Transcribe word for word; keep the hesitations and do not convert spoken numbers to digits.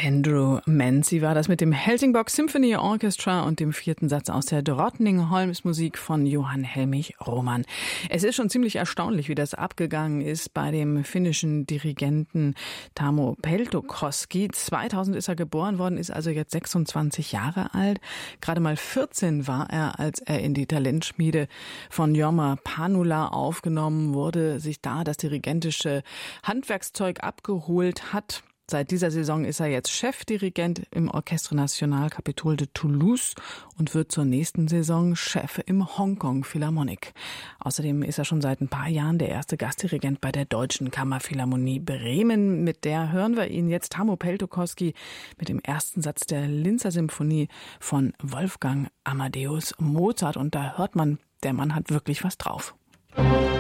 Andrew Mancy war das mit dem Helsingborg Symphony Orchestra und dem vierten Satz aus der Drottningholms-Musik von Johann Helmich Roman. Es ist schon ziemlich erstaunlich, wie das abgegangen ist bei dem finnischen Dirigenten Tarmo Peltokoski. zweitausend ist er geboren worden, ist also jetzt sechsundzwanzig Jahre alt. Gerade mal vierzehn war er, als er in die Talentschmiede von Jorma Panula aufgenommen wurde, sich da das dirigentische Handwerkszeug abgeholt hat. Seit dieser Saison ist er jetzt Chefdirigent im Orchestre National Capitol de Toulouse und wird zur nächsten Saison Chef im Hongkong Philharmonic. Außerdem ist er schon seit ein paar Jahren der erste Gastdirigent bei der Deutschen Kammerphilharmonie Bremen. Mit der hören wir ihn jetzt, Tarmo Peltokoski, mit dem ersten Satz der Linzer Symphonie von Wolfgang Amadeus Mozart. Und da hört man, der Mann hat wirklich was drauf.